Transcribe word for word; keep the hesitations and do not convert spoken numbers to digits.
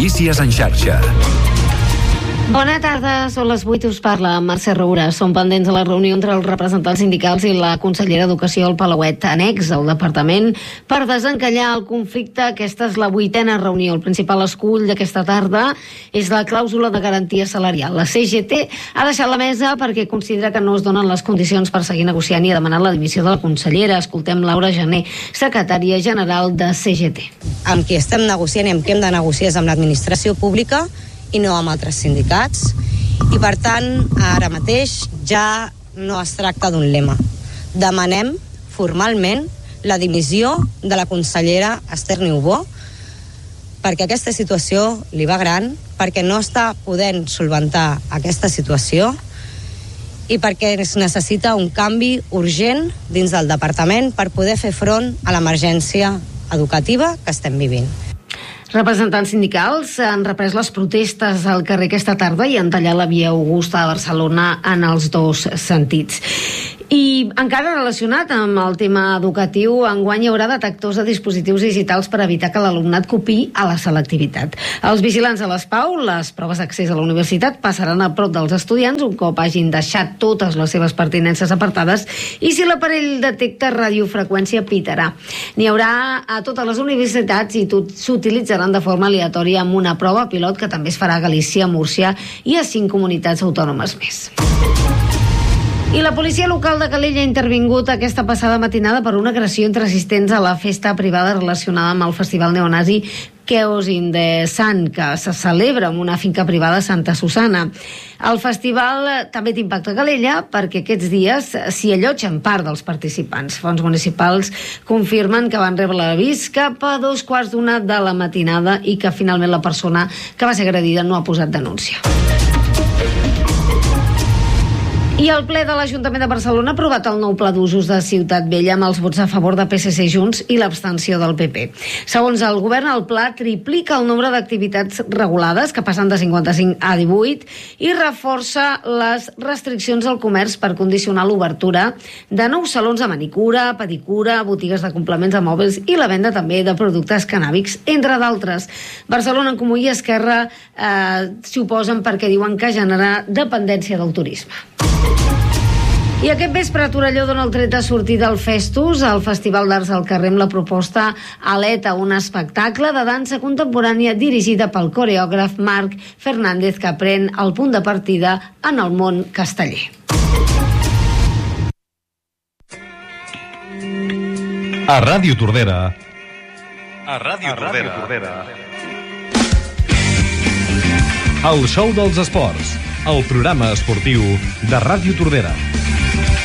Notícies en xarxa. Bona tarda, són les vuit, us parla Mercè Roura. Som pendents de la reunió entre els representants sindicals i la consellera d'Educació al Palauet annex al departament per desencallar el conflicte. Aquesta és la vuitena reunió. El principal escull d'aquesta tarda és la clàusula de garantia salarial. La C G T ha deixat la mesa perquè considera que no es donen les condicions per seguir negociant i ha demanat la dimissió de la consellera. Escoltem Laura Gené, secretària general de C G T. Amb qui estem negociant i amb qui hem de negociar és amb l'administració pública i no amb altres sindicats, i per tant ara mateix ja no es tracta d'un lema. Demanem formalment la dimissió de la consellera Esther Niubó perquè aquesta situació li va gran, perquè no està podent solventar aquesta situació i perquè es necessita un canvi urgent dins del departament per poder fer front a l'emergència educativa que estem vivint. Representants sindicals han reprès les protestes al carrer aquesta tarda i han tallat la via Augusta a Barcelona en els dos sentits. I encara relacionat amb el tema educatiu, enguany hi haurà detectors de dispositius digitals per evitar que l'alumnat copiï a la selectivitat. Els vigilants de les P A U, les proves d'accés a la universitat, passaran a prop dels estudiants un cop hagin deixat totes les seves pertinences apartades i si l'aparell detecta radiofreqüència pitarà. N'hi haurà a totes les universitats i s'utilitzaran de forma aleatòria amb una prova pilot que també es farà a Galícia, Múrcia i a cinc comunitats autònomes més. I la policia local de Calella ha intervingut aquesta passada matinada per una agressió entre assistents a la festa privada relacionada amb el festival neonazi Chaos in the Sun, que se celebra en una finca privada a Santa Susana. El festival també té impacte a Calella perquè aquests dies s'hi allotgen part dels participants. Fons municipals confirmen que van rebre l'avís cap a dos quarts d'una de la matinada i que finalment la persona que va ser agredida no ha posat denúncia. I el ple de l'Ajuntament de Barcelona ha aprovat el nou pla d'usos de Ciutat Vella amb els vots a favor de P S C Junts i l'abstenció del P P. Segons el govern, el pla triplica el nombre d'activitats regulades, que passen de cinquanta-cinc a divuit, i reforça les restriccions al comerç per condicionar l'obertura de nous salons de manicura, pedicura, botigues de complements de mòbils i la venda també de productes cannàbics, entre d'altres. Barcelona en Comú i Esquerra eh, s'hi oposen perquè diuen que genera dependència del turisme. I aquest vespre a Torelló dona el tret de sortir del Festus, el Festival d'Arts al Carrer, amb la proposta Aleta, un espectacle de dansa contemporània dirigida pel coreògraf Marc Fernández, que pren el punt de partida en el món casteller. A Ràdio Tordera. A Ràdio Tordera. El show dels esports, el programa esportiu de Ràdio Tordera.